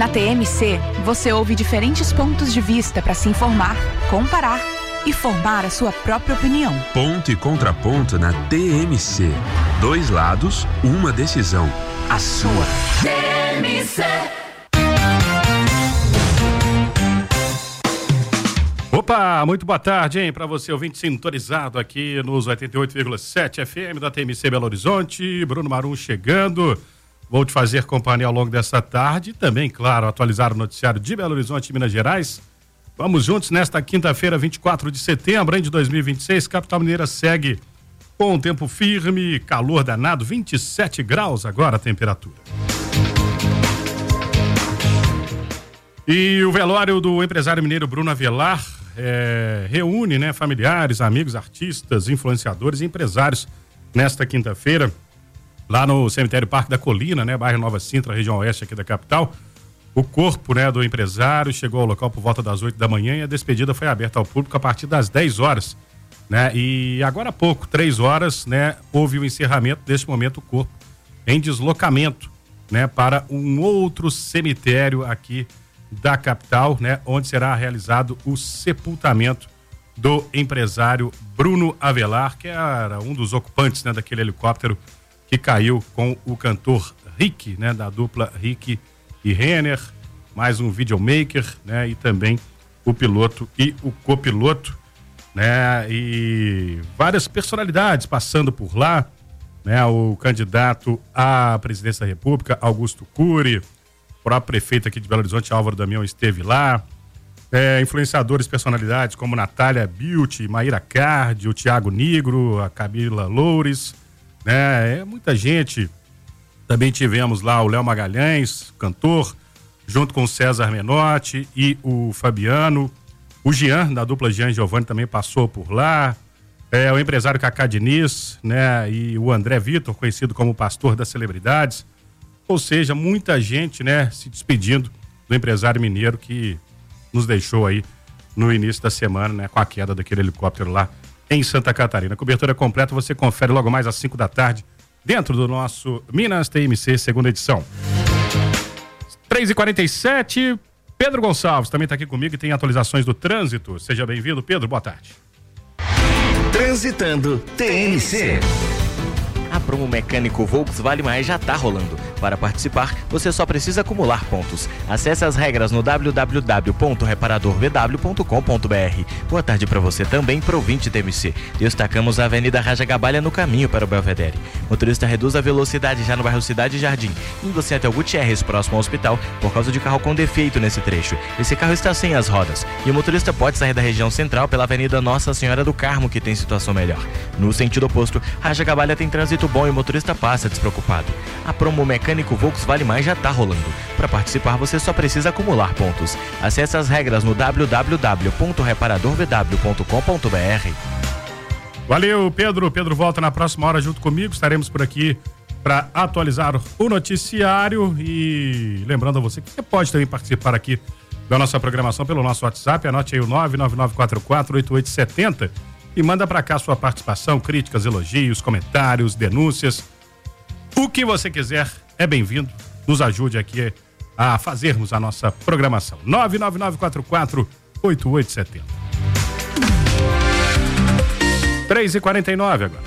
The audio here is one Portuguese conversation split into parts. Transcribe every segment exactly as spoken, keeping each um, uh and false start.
Na T M C, você ouve diferentes pontos de vista para se informar, comparar e formar a sua própria opinião. Ponto e contraponto na T M C. Dois lados, uma decisão. A sua. T M C. Opa, muito boa tarde, hein, para você ouvinte sintonizado aqui nos oitenta e oito vírgula sete F M da T M C Belo Horizonte. Bruno Marum chegando. Vou te fazer companhia ao longo dessa tarde e também, claro, atualizar o noticiário de Belo Horizonte e Minas Gerais. Vamos juntos nesta quinta-feira, vinte e quatro de setembro de dois mil e vinte e seis. Capital Mineira segue com tempo firme, calor danado, vinte e sete graus agora a temperatura. E o velório do empresário mineiro Bruno Avelar é, reúne, né, familiares, amigos, artistas, influenciadores e empresários nesta quinta-feira, lá no cemitério Parque da Colina, né, bairro Nova Sintra, região oeste aqui da capital. O corpo, né, do empresário chegou ao local por volta das oito da manhã e a despedida foi aberta ao público a partir das dez horas, né? E agora há pouco, três horas, né, houve o encerramento deste momento, o corpo em deslocamento, né, para um outro cemitério aqui da capital, né, onde será realizado o sepultamento do empresário Bruno Avelar, que era um dos ocupantes, né, daquele helicóptero que caiu com o cantor Rick, né, da dupla Rick e Renner, mais um videomaker, né, e também o piloto e o copiloto, né, e várias personalidades passando por lá, né, o candidato à presidência da República, Augusto Cury, o próprio prefeito aqui de Belo Horizonte, Álvaro Damião, esteve lá, é, influenciadores, personalidades como Natália Beauty, Maíra Cardi, o Thiago Nigro, a Camila Loures, né, é muita gente. Também tivemos lá o Léo Magalhães, cantor, junto com o César Menotti e o Fabiano. O Jean, da dupla Jean e Giovanni, também passou por lá. É, o empresário Cacá Diniz, né? E o André Vitor, conhecido como pastor das celebridades. Ou seja, muita gente, né, se despedindo do empresário mineiro que nos deixou aí no início da semana, né, com a queda daquele helicóptero lá em Santa Catarina. A cobertura completa você confere logo mais às cinco da tarde. Dentro do nosso Minas T M C, segunda edição. três e quarenta e sete, Pedro Gonçalves também está aqui comigo e tem atualizações do trânsito. Seja bem-vindo, Pedro, boa tarde. Transitando T M C. A promo mecânico Volks Vale Mais já está rolando. Para participar, você só precisa acumular pontos. Acesse as regras no w w w ponto reparador v w ponto com ponto b r. Boa tarde para você também, pro ouvinte T M C. Destacamos a Avenida Raja Gabalha no caminho para o Belvedere. Motorista reduz a velocidade já no bairro Cidade Jardim, indo assim até o Gutierrez, próximo ao hospital, por causa de carro com defeito nesse trecho. Esse carro está sem as rodas e o motorista pode sair da região central pela Avenida Nossa Senhora do Carmo, que tem situação melhor. No sentido oposto, Raja Gabalha tem trânsito bom e o motorista passa despreocupado. A promo mecânico Volks Vale Mais já está rolando. Para participar, você só precisa acumular pontos. Acesse as regras no w w w ponto reparador v w ponto com ponto b r. Valeu, Pedro. Pedro volta na próxima hora junto comigo. Estaremos por aqui para atualizar o noticiário e lembrando a você que você pode também participar aqui da nossa programação pelo nosso WhatsApp. Anote aí o nove nove nove quatro quatro oito oito sete zero e manda para cá sua participação, críticas, elogios, comentários, denúncias. O que você quiser é bem-vindo. Nos ajude aqui a fazermos a nossa programação. nove nove nove quatro quatro oito oito sete zero. três e quarenta e nove agora.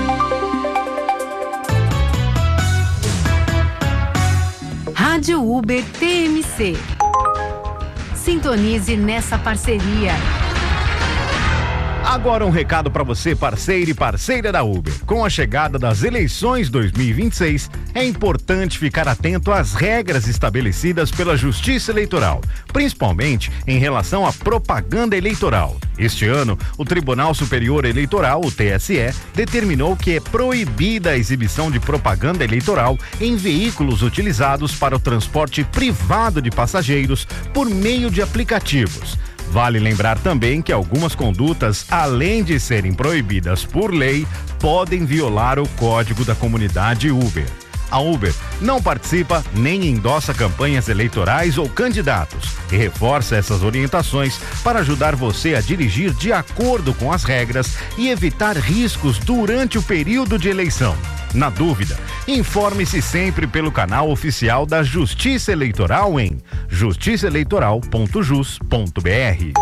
Rádio Uber T M C. Sintonize nessa parceria. Agora um recado para você, parceiro e parceira da Uber. Com a chegada das eleições dois mil e vinte e seis, é importante ficar atento às regras estabelecidas pela Justiça Eleitoral, principalmente em relação à propaganda eleitoral. Este ano, o Tribunal Superior Eleitoral, o T S E, determinou que é proibida a exibição de propaganda eleitoral em veículos utilizados para o transporte privado de passageiros por meio de aplicativos. Vale lembrar também que algumas condutas, além de serem proibidas por lei, podem violar o código da comunidade Uber. A Uber não participa nem endossa campanhas eleitorais ou candidatos e reforça essas orientações para ajudar você a dirigir de acordo com as regras e evitar riscos durante o período de eleição. Na dúvida, Informe-se sempre pelo canal oficial da Justiça Eleitoral em justiça eleitoral ponto jus ponto br.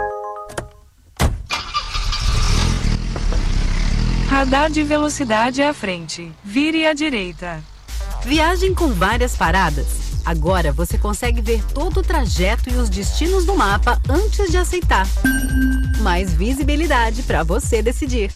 Radar de velocidade à frente. Vire à direita. Viagem com várias paradas. Agora você consegue ver todo o trajeto e os destinos do mapa antes de aceitar. Mais visibilidade para você decidir.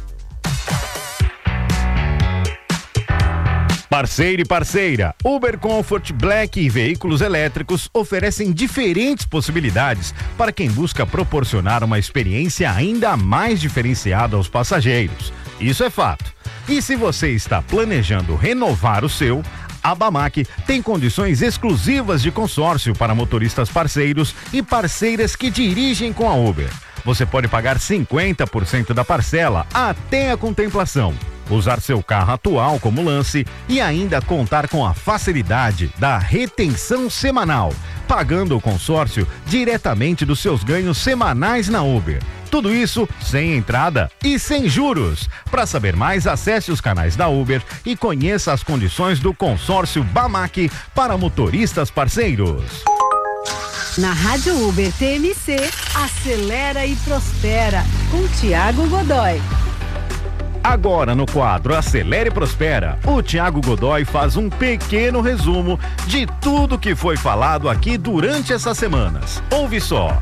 Parceiro e parceira, Uber Comfort Black e veículos elétricos oferecem diferentes possibilidades para quem busca proporcionar uma experiência ainda mais diferenciada aos passageiros. Isso é fato. E se você está planejando renovar o seu, a Bamac tem condições exclusivas de consórcio para motoristas parceiros e parceiras que dirigem com a Uber. Você pode pagar cinquenta por cento da parcela até a contemplação, usar seu carro atual como lance e ainda contar com a facilidade da retenção semanal, pagando o consórcio diretamente dos seus ganhos semanais na Uber. Tudo isso sem entrada e sem juros. Para saber mais, acesse os canais da Uber e conheça as condições do consórcio Bamac para motoristas parceiros. Na Rádio Uber T M C, acelera e prospera com Tiago Godoy. Agora no quadro Acelera e Prospera, o Tiago Godoy faz um pequeno resumo de tudo que foi falado aqui durante essas semanas. Ouve só.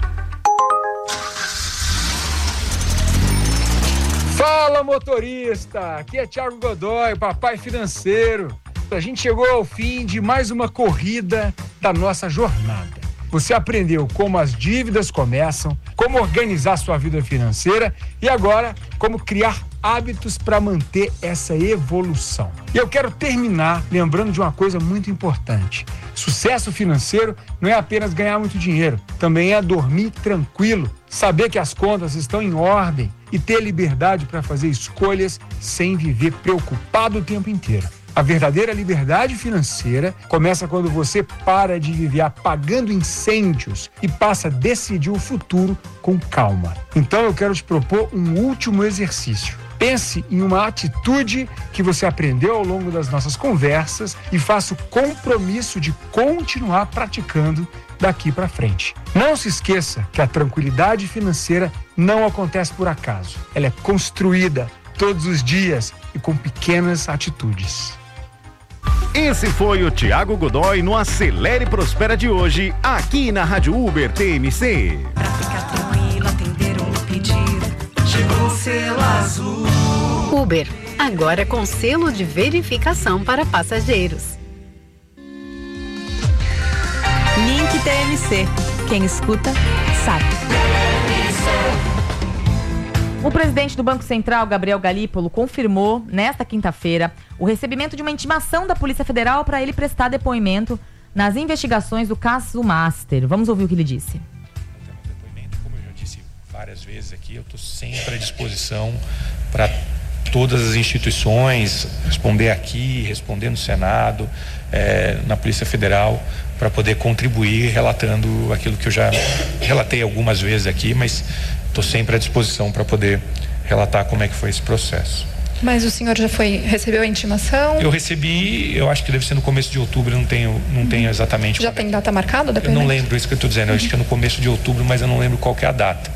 Fala, motorista! Aqui é Tiago Godoy, papai financeiro. A gente chegou ao fim de mais uma corrida da nossa jornada. Você aprendeu como as dívidas começam, como organizar sua vida financeira e agora como criar hábitos para manter essa evolução. E eu quero terminar lembrando de uma coisa muito importante. Sucesso financeiro não é apenas ganhar muito dinheiro, também é dormir tranquilo, saber que as contas estão em ordem e ter liberdade para fazer escolhas sem viver preocupado o tempo inteiro. A verdadeira liberdade financeira começa quando você para de viver apagando incêndios e passa a decidir o futuro com calma. Então eu quero te propor um último exercício. Pense em uma atitude que você aprendeu ao longo das nossas conversas e faça o compromisso de continuar praticando daqui para frente. Não se esqueça que a tranquilidade financeira não acontece por acaso. Ela é construída todos os dias e com pequenas atitudes. Esse foi o Tiago Godoy no Acelere e Prospera de hoje, aqui na Rádio Uber T M C. Pra ficar tranquilo, atender um pedido. Chegou o selo azul. Uber, agora com selo de verificação para passageiros. Link T M C. Quem escuta, sabe. O presidente do Banco Central, Gabriel Galípolo, confirmou nesta quinta-feira o recebimento de uma intimação da Polícia Federal para ele prestar depoimento nas investigações do caso Master. Vamos ouvir o que ele disse. Depoimento, como eu já disse várias vezes aqui, eu estou sempre à disposição para todas as instituições, responder aqui, responder no Senado, é, na Polícia Federal, para poder contribuir relatando aquilo que eu já relatei algumas vezes aqui, mas estou sempre à disposição para poder relatar como é que foi esse processo. Mas o senhor já foi, recebeu a intimação? Eu recebi, eu acho que deve ser no começo de outubro, eu não tenho, não uhum. tenho exatamente. Já tem data marcada? Eu não lembro, isso que eu estou dizendo, eu acho que é no começo de outubro, mas eu não lembro qual que é a data.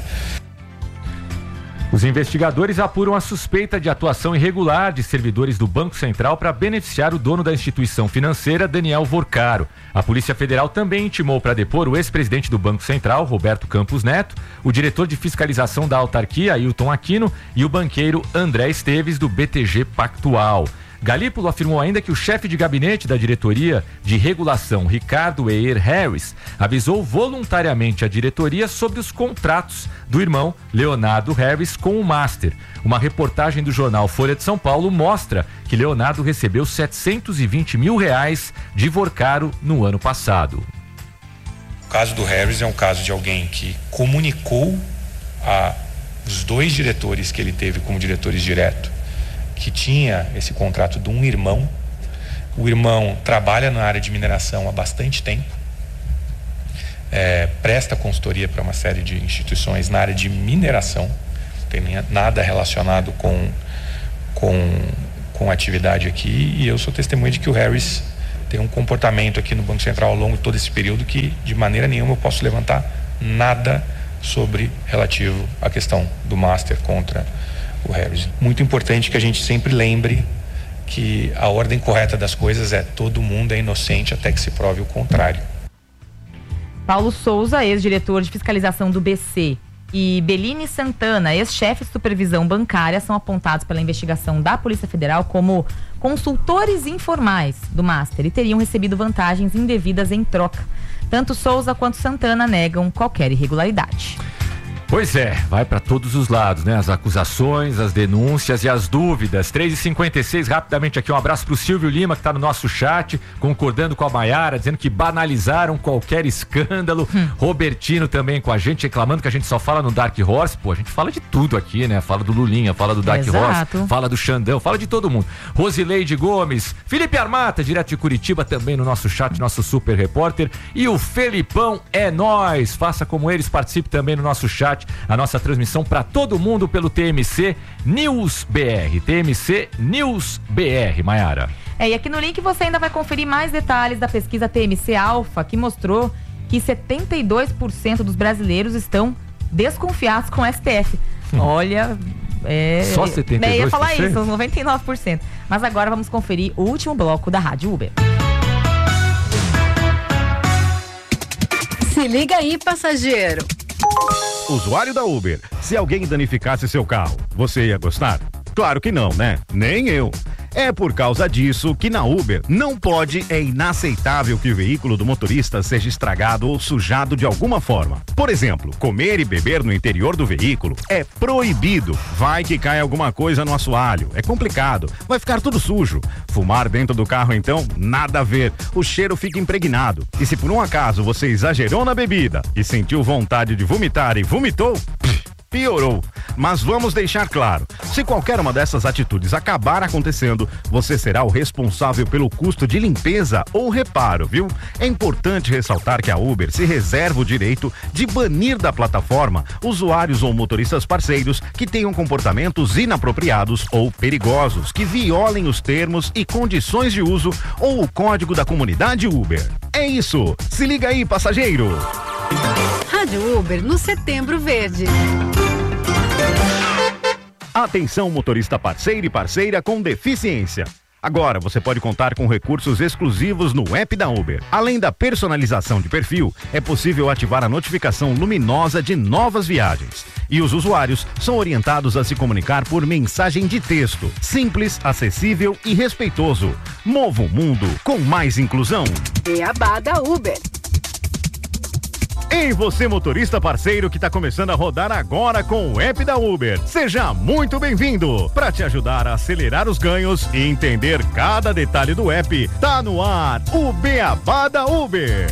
Os investigadores apuram a suspeita de atuação irregular de servidores do Banco Central para beneficiar o dono da instituição financeira, Daniel Vorcaro. A Polícia Federal também intimou para depor o ex-presidente do Banco Central, Roberto Campos Neto, o diretor de fiscalização da autarquia, Ailton Aquino, e o banqueiro André Esteves, do B T G Pactual. Galípolo afirmou ainda que o chefe de gabinete da diretoria de regulação, Ricardo Eir Harris, avisou voluntariamente a diretoria sobre os contratos do irmão Leonardo Harris com o Master. Uma reportagem do jornal Folha de São Paulo mostra que Leonardo recebeu setecentos e vinte mil reais de Vorcaro no ano passado. O caso do Harris é um caso de alguém que comunicou a os dois diretores que ele teve como diretores diretos que tinha esse contrato de um irmão. O irmão trabalha na área de mineração há bastante tempo, é, presta consultoria para uma série de instituições na área de mineração, não tem nada relacionado com, com, com atividade aqui, e eu sou testemunha de que o Harris tem um comportamento aqui no Banco Central ao longo de todo esse período que de maneira nenhuma eu posso levantar nada sobre relativo à questão do Master contra o Harris. Muito importante que a gente sempre lembre que a ordem correta das coisas é todo mundo é inocente até que se prove o contrário. Paulo Souza, ex-diretor de fiscalização do B C, e Beline Santana, ex-chefe de supervisão bancária, são apontados pela investigação da Polícia Federal como consultores informais do Master e teriam recebido vantagens indevidas em troca. Tanto Souza quanto Santana negam qualquer irregularidade. Pois é, vai para todos os lados, né? As acusações, as denúncias e as dúvidas. três e cinquenta e seis, rapidamente aqui um abraço pro Silvio Lima, que tá no nosso chat, concordando com a Maiara, dizendo que banalizaram qualquer escândalo. Hum. Robertino também com a gente, reclamando que a gente só fala no Dark Horse. Pô, a gente fala de tudo aqui, né? Fala do Lulinha, fala do Dark Exato. Horse, fala do Xandão, fala de todo mundo. Rosileide Gomes, Felipe Armata, direto de Curitiba, também no nosso chat, nosso super repórter. E o Felipão é nóis. Faça como eles, participe também no nosso chat. A nossa transmissão para todo mundo pelo T M C News B R. T M C News B R, Maiara. É, e aqui no link você ainda vai conferir mais detalhes da pesquisa T M C Alpha, que mostrou que setenta e dois por cento dos brasileiros estão desconfiados com o S T F. Hum. Olha, é... Só setenta e dois por cento? Eu ia falar isso, uns noventa e nove por cento. Mas agora vamos conferir o último bloco da Rádio Uber. Se liga aí, passageiro. Usuário da Uber, se alguém danificasse seu carro, você ia gostar? Claro que não, né? Nem eu. É por causa disso que na Uber não pode, é inaceitável que o veículo do motorista seja estragado ou sujado de alguma forma. Por exemplo, comer e beber no interior do veículo é proibido. Vai que cai alguma coisa no assoalho, é complicado, vai ficar tudo sujo. Fumar dentro do carro então, nada a ver, o cheiro fica impregnado. E se por um acaso você exagerou na bebida e sentiu vontade de vomitar e vomitou, piorou. Mas vamos deixar claro, se qualquer uma dessas atitudes acabar acontecendo, você será o responsável pelo custo de limpeza ou reparo, viu? É importante ressaltar que a Uber se reserva o direito de banir da plataforma usuários ou motoristas parceiros que tenham comportamentos inapropriados ou perigosos, que violem os termos e condições de uso ou o código da comunidade Uber. É isso, se liga aí, passageiro! Rádio Uber no Setembro Verde. Atenção, motorista parceiro e parceira com deficiência. Agora você pode contar com recursos exclusivos no app da Uber. Além da personalização de perfil, é possível ativar a notificação luminosa de novas viagens. E os usuários são orientados a se comunicar por mensagem de texto. Simples, acessível e respeitoso. Mova o mundo com mais inclusão. Beabá da Uber. Ei, você motorista parceiro que está começando a rodar agora com o app da Uber. Seja muito bem-vindo. Para te ajudar a acelerar os ganhos e entender cada detalhe do app, tá no ar o Beabá da Uber.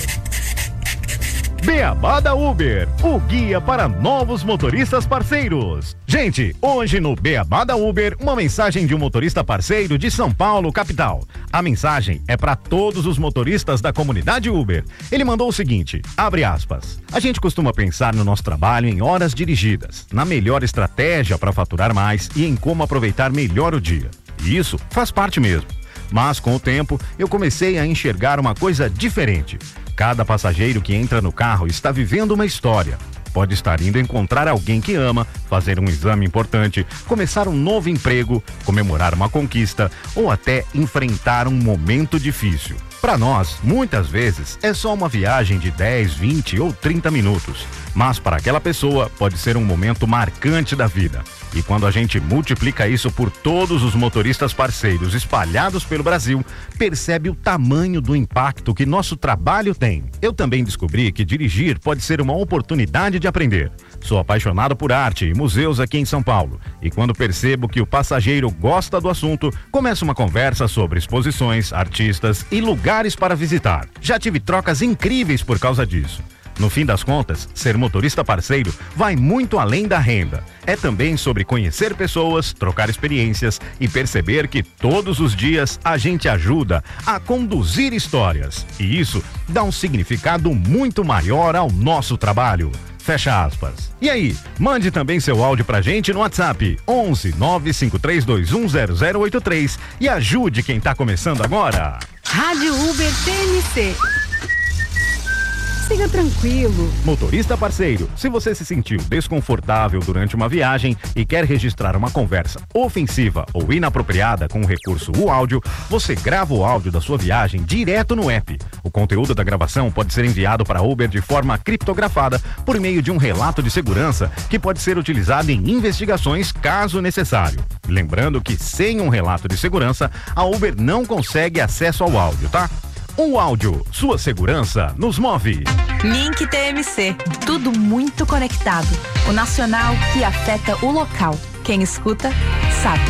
Beabá da Uber, o guia para novos motoristas parceiros. Gente, hoje no Beabá da Uber, uma mensagem de um motorista parceiro de São Paulo, capital. A mensagem é para todos os motoristas da comunidade Uber. Ele mandou o seguinte, abre aspas, a gente costuma pensar no nosso trabalho em horas dirigidas, na melhor estratégia para faturar mais e em como aproveitar melhor o dia. E isso faz parte mesmo. Mas com o tempo, eu comecei a enxergar uma coisa diferente. Cada passageiro que entra no carro está vivendo uma história. Pode estar indo encontrar alguém que ama, fazer um exame importante, começar um novo emprego, comemorar uma conquista ou até enfrentar um momento difícil. Para nós, muitas vezes, é só uma viagem de dez, vinte ou trinta minutos. Mas para aquela pessoa, pode ser um momento marcante da vida. E quando a gente multiplica isso por todos os motoristas parceiros espalhados pelo Brasil, percebe o tamanho do impacto que nosso trabalho tem. Eu também descobri que dirigir pode ser uma oportunidade de aprender. Sou apaixonado por arte e museus aqui em São Paulo. E quando percebo que o passageiro gosta do assunto, começa uma conversa sobre exposições, artistas e lugares para visitar. Já tive trocas incríveis por causa disso. No fim das contas, ser motorista parceiro vai muito além da renda. É também sobre conhecer pessoas, trocar experiências e perceber que todos os dias a gente ajuda a conduzir histórias. E isso dá um significado muito maior ao nosso trabalho. Fecha aspas. E aí, mande também seu áudio pra gente no WhatsApp onze nove cinco três dois um zero zero oito três e ajude quem tá começando agora. Rádio Uber T M C. Siga tranquilo. Motorista parceiro, se você se sentiu desconfortável durante uma viagem e quer registrar uma conversa ofensiva ou inapropriada com o recurso o áudio, você grava o áudio da sua viagem direto no app. O conteúdo da gravação pode ser enviado para a Uber de forma criptografada por meio de um relato de segurança que pode ser utilizado em investigações caso necessário. Lembrando que sem um relato de segurança, a Uber não consegue acesso ao áudio, tá? O áudio, sua segurança nos move. Link T M C, tudo muito conectado. O nacional que afeta o local. Quem escuta, sabe.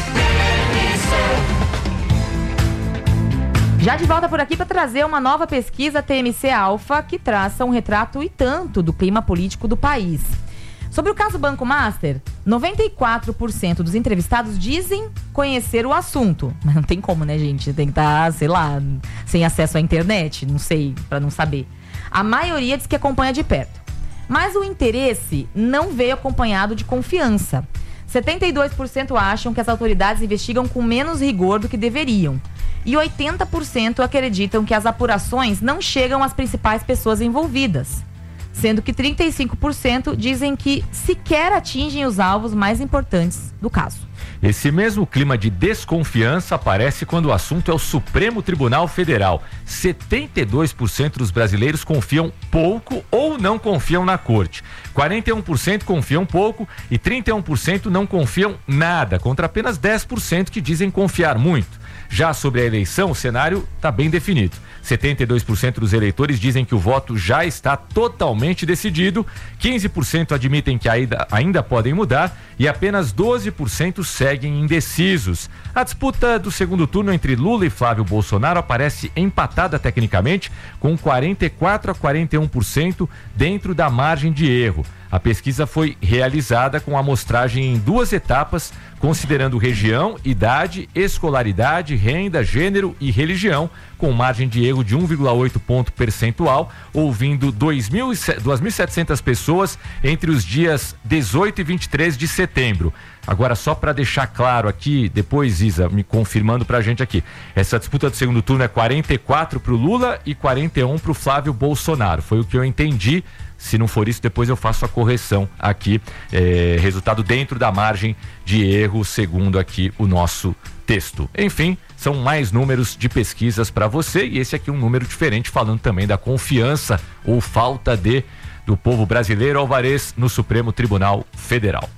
Já de volta por aqui para trazer uma nova pesquisa T M C Alpha que traça um retrato e tanto do clima político do país. Sobre o caso Banco Master, noventa e quatro por cento dos entrevistados dizem conhecer o assunto. Mas não tem como, né, gente? Tem que estar, sei lá, sem acesso à internet, não sei, para não saber. A maioria diz que acompanha de perto. Mas o interesse não veio acompanhado de confiança. setenta e dois por cento acham que as autoridades investigam com menos rigor do que deveriam. E oitenta por cento acreditam que as apurações não chegam às principais pessoas envolvidas. Sendo que trinta e cinco por cento dizem que sequer atingem os alvos mais importantes do caso. Esse mesmo clima de desconfiança aparece quando o assunto é o Supremo Tribunal Federal. setenta e dois por cento dos brasileiros confiam pouco ou não confiam na corte. quarenta e um por cento confiam pouco e trinta e um por cento não confiam nada, contra apenas dez por cento que dizem confiar muito. Já sobre a eleição, o cenário está bem definido. setenta e dois por cento dos eleitores dizem que o voto já está totalmente decidido, quinze por cento admitem que ainda, ainda podem mudar e apenas doze por cento seguem indecisos. A disputa do segundo turno entre Lula e Flávio Bolsonaro aparece empatada tecnicamente, com quarenta e quatro a quarenta e um por cento dentro da margem de erro. A pesquisa foi realizada com amostragem em duas etapas, considerando região, idade, escolaridade, renda, gênero e religião, com margem de erro de um vírgula oito ponto percentual, ouvindo duas mil e setecentas pessoas entre os dias dezoito e vinte e três de setembro. Agora, só para deixar claro aqui, depois, Isa, me confirmando pra gente aqui, essa disputa do segundo turno é quarenta e quatro pro Lula e quarenta e um pro Flávio Bolsonaro. Foi o que eu entendi. Se não for isso, depois eu faço a correção aqui. É, resultado dentro da margem de erro, segundo aqui o nosso texto. Enfim, são mais números de pesquisas para você e esse aqui é um número diferente, falando também da confiança ou falta de do povo brasileiro, Alvarez, no Supremo Tribunal Federal.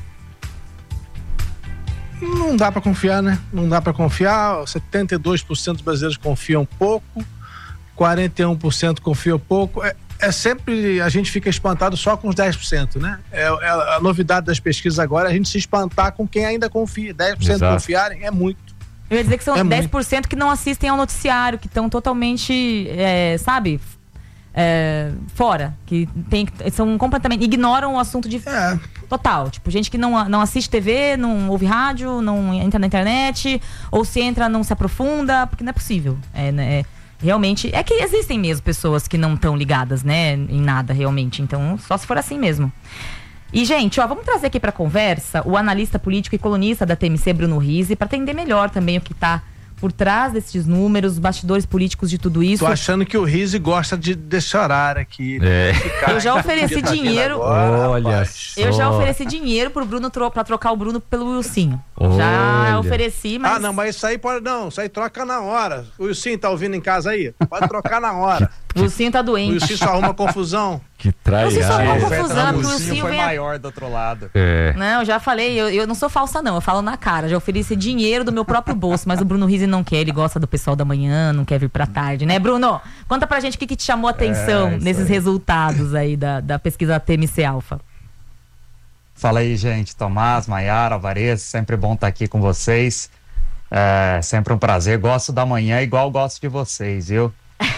Não dá para confiar, né? Não dá para confiar. setenta e dois por cento dos brasileiros confiam pouco, quarenta e um por cento confiam pouco. É, é sempre, a gente fica espantado só com os dez por cento, né? É, é a novidade das pesquisas agora, é a gente se espantar com quem ainda confia. dez por cento Exato. Confiarem é muito. Eu ia dizer que são é dez por cento muito. Que não assistem ao noticiário, que estão totalmente, é, sabe, é, fora, que tem, são completamente, ignoram o assunto de é. total, tipo, gente que não, não assiste T V, não ouve rádio, não entra na internet, ou se entra não se aprofunda, porque não é possível, é, é realmente, é que existem mesmo pessoas que não estão ligadas, né, em nada realmente, então só se for assim mesmo. E, gente, ó, vamos trazer aqui pra conversa o analista político e colunista da T M C, Bruno Rizzi, para entender melhor também o que tá por trás desses números, os bastidores políticos de tudo isso. Tô achando que o Rizzi gosta de, desse horário aqui. É. Eu já ofereci dinheiro. Agora, Olha só. Eu já ofereci dinheiro pro Bruno, pra trocar o Bruno pelo Wilsinho. Olha. Já ofereci, mas... Ah, não, mas isso aí pode... Não, isso aí troca na hora. O Wilsinho tá ouvindo em casa aí? Pode trocar na hora. O Wilsinho tá doente. O Wilsinho só arruma confusão. Que traiado. Você só arruma confusão, porque o Wilsinho foi vem... maior do outro lado. É. Não, eu já falei, eu, eu não sou falsa não, eu falo na cara. Já ofereci dinheiro do meu próprio bolso, mas o Bruno Rizzi não quer, ele gosta do pessoal da manhã, não quer vir pra tarde, né, Bruno? Conta pra gente o que, que te chamou a atenção é, nesses aí. resultados aí da, da pesquisa T M C Alpha. Fala aí, gente. Tomás, Maiara, Alvarez, sempre bom estar aqui com vocês. É sempre um prazer. Gosto da manhã igual gosto de vocês, viu?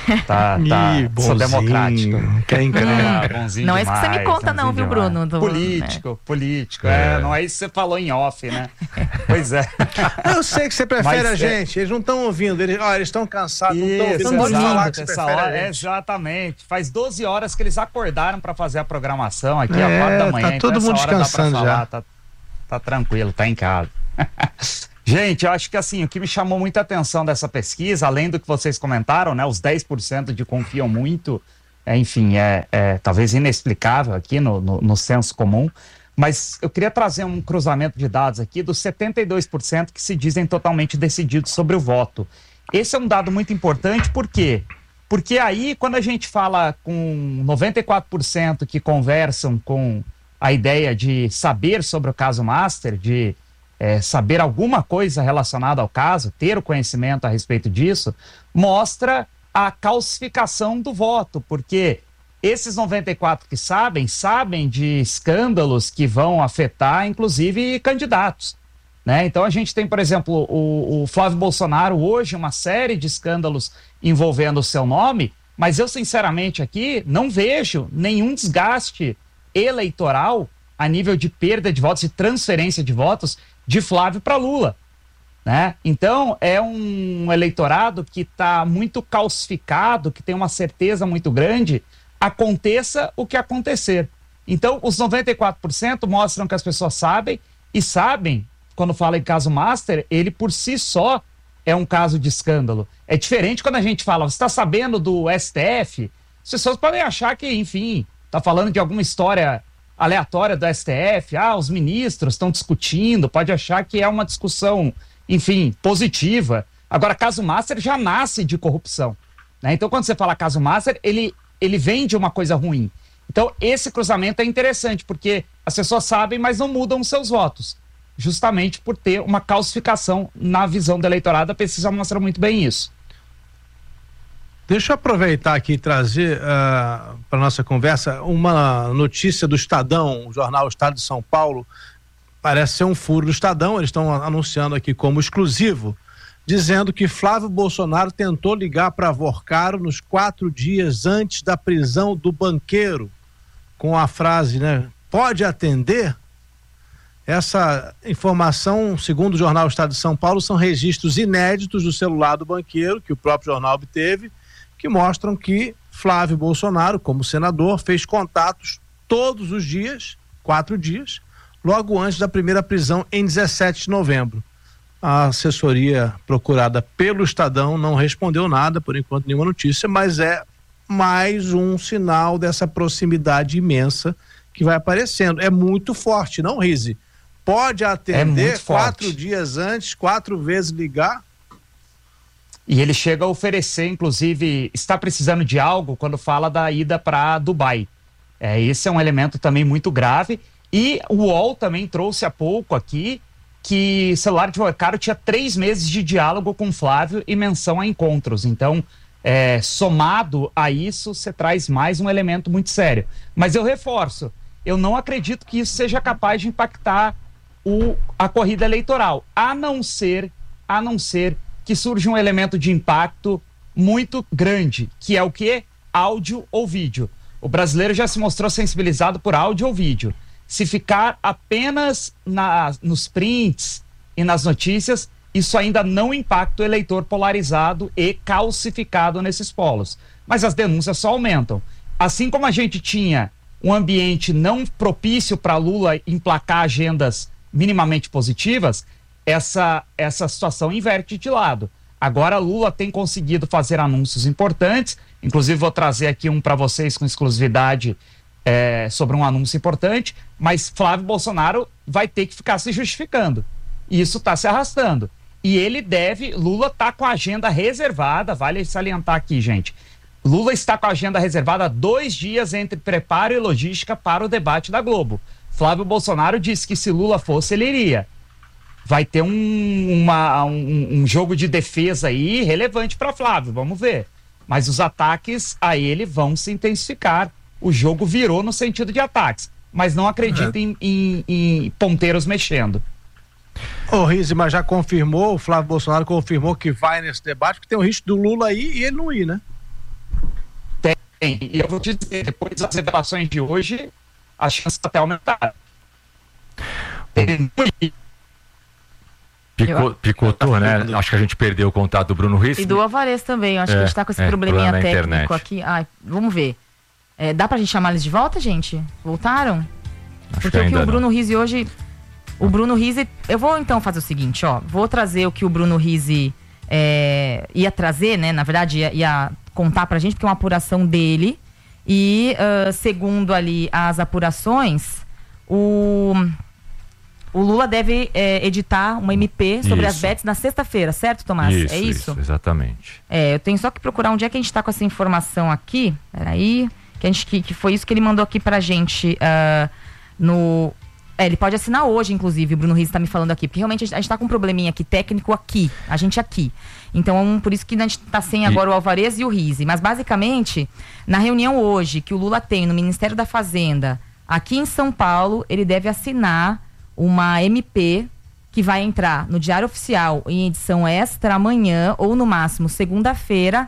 Tá, tá. Ih, Sou democrático. Quem Ah, bonzinho Não é isso que você me demais, conta, não, bonzinho viu, demais. Bruno? Do- Político, político. É. É. não é isso que você falou em off, né? Pois é. Eu sei que você prefere Mas a é- gente, eles não estão ouvindo, eles ó, eles estão cansados, não estão Isso, ouvindo. Pode exato, falar que você essa prefere hora- a gente. exatamente. Faz doze horas que eles acordaram para fazer a programação aqui, É, às quatro da tá manhã. todo então mundo essa hora dá pra descansando falar, já. Tá, tá tranquilo, tá em casa. Gente, eu acho que assim, o que me chamou muita atenção dessa pesquisa, além do que vocês comentaram, né, os dez por cento de confiam muito, é, enfim, é, é talvez inexplicável aqui no, no, no senso comum, mas eu queria trazer um cruzamento de dados aqui dos setenta e dois por cento que se dizem totalmente decididos sobre o voto. Esse é um dado muito importante, por quê? Porque aí, quando a gente fala com noventa e quatro por cento que conversam com a ideia de saber sobre o caso Master, de é, saber alguma coisa relacionada ao caso, ter o conhecimento a respeito disso, mostra a calcificação do voto, porque esses noventa e quatro que sabem, sabem de escândalos que vão afetar, inclusive, candidatos. Né? Então a gente tem, por exemplo, o, o Flávio Bolsonaro hoje, uma série de escândalos envolvendo o seu nome, mas eu, sinceramente, aqui não vejo nenhum desgaste eleitoral a nível de perda de votos e transferência de votos de Flávio para Lula. Né? Então, é um eleitorado que está muito calcificado, que tem uma certeza muito grande, aconteça o que acontecer. Então, os noventa e quatro por cento mostram que as pessoas sabem, e sabem, quando fala em caso Master, ele por si só é um caso de escândalo. É diferente quando a gente fala, você está sabendo do S T F? As pessoas podem achar que, enfim, está falando de alguma história aleatória do S T F, ah, os ministros estão discutindo, pode achar que é uma discussão, enfim, positiva. Agora, caso Master já nasce de corrupção. Né? Então, quando você fala caso Master, ele, ele vem de uma coisa ruim. Então, esse cruzamento é interessante, porque as pessoas sabem, mas não mudam os seus votos. Justamente por ter uma calcificação na visão do eleitorado, a pesquisa mostra muito bem isso. Deixa eu aproveitar aqui e trazer uh, para nossa conversa uma notícia do Estadão, o jornal Estado de São Paulo. Parece ser um furo do Estadão, eles estão anunciando aqui como exclusivo, dizendo que Flávio Bolsonaro tentou ligar para Vorcaro nos quatro dias antes da prisão do banqueiro, com a frase, né, pode atender? Essa informação, segundo o jornal Estado de São Paulo, são registros inéditos do celular do banqueiro, que o próprio jornal obteve, que mostram que Flávio Bolsonaro, como senador, fez contatos todos os dias, quatro dias, logo antes da primeira prisão em dezessete de novembro. A assessoria procurada pelo Estadão não respondeu nada, por enquanto nenhuma notícia, mas é mais um sinal dessa proximidade imensa que vai aparecendo. É muito forte, não, Rizzi? Pode atender é quatro dias antes, quatro vezes ligar? E ele chega a oferecer, inclusive, está precisando de algo quando fala da ida para Dubai. É, esse é um elemento também muito grave. E o U O L também trouxe há pouco aqui que o celular de Vorcaro tinha três meses de diálogo com Flávio e menção a encontros. Então, é, somado a isso, você traz mais um elemento muito sério. Mas eu reforço, eu não acredito que isso seja capaz de impactar o, a corrida eleitoral, a não ser, a não ser que surja um elemento de impacto muito grande, que é o quê? Áudio ou vídeo. O brasileiro já se mostrou sensibilizado por áudio ou vídeo. Se ficar apenas na, nos prints e nas notícias, isso ainda não impacta o eleitor polarizado e calcificado nesses polos. Mas as denúncias só aumentam. Assim como a gente tinha um ambiente não propício para Lula emplacar agendas minimamente positivas, essa, essa situação inverte de lado. Agora Lula tem conseguido fazer anúncios importantes, inclusive vou trazer aqui um para vocês com exclusividade é, sobre um anúncio importante, mas Flávio Bolsonaro vai ter que ficar se justificando. E isso está se arrastando. E ele deve, Lula está com a agenda reservada, vale salientar aqui, gente, Lula está com a agenda reservada dois dias entre preparo e logística para o debate da Globo. Flávio Bolsonaro disse que se Lula fosse, ele iria. Vai ter um, uma, um, um jogo de defesa aí relevante para Flávio, vamos ver. Mas os ataques a ele vão se intensificar. O jogo virou no sentido de ataques. Mas não acredito é. em, em, em ponteiros mexendo. Ô, Rizzi, mas já confirmou, o Flávio Bolsonaro confirmou que vai nesse debate, porque tem o risco do Lula ir e ele não ir, né? E eu vou te dizer, depois das revelações de hoje, as chances até aumentaram. Picou, picotou, né? Acho que a gente perdeu o contato do Bruno Riz. E do Alvarez também. Acho é, que a gente tá com esse é, probleminha técnico internet. aqui. Ai, vamos ver. É, dá pra gente chamar eles de volta, gente? Voltaram? Acho Porque o que o Bruno Riz hoje... O Bruno Riz... Eu vou então fazer o seguinte, ó. Vou trazer o que o Bruno Riz é, ia trazer, né? Na verdade, ia, ia contar pra gente, porque é uma apuração dele. E, uh, segundo ali as apurações, o... O Lula deve é, editar uma M P sobre isso. as bets na sexta-feira, certo, Tomás? Isso, é isso? isso, exatamente. É, eu tenho só que procurar onde é que a gente tá com essa informação aqui. Peraí. Que, a gente, que, que foi isso que ele mandou aqui pra gente uh, no... É, ele pode assinar hoje, inclusive, o Bruno Riz tá me falando aqui, porque realmente a gente, a gente tá com um probleminha aqui, técnico aqui, a gente aqui. Então, por isso que a gente tá sem agora e... o Alvarez e o Riz. Mas, basicamente, na reunião hoje que o Lula tem no Ministério da Fazenda, aqui em São Paulo, ele deve assinar uma M P que vai entrar no Diário Oficial em edição extra amanhã ou no máximo segunda-feira,